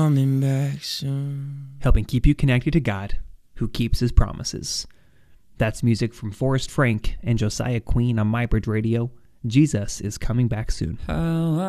coming back soon. Helping keep you connected to God, who keeps his promises. That's music from Forrest Frank and Josiah Queen on MyBridge Radio. Jesus is coming back soon. How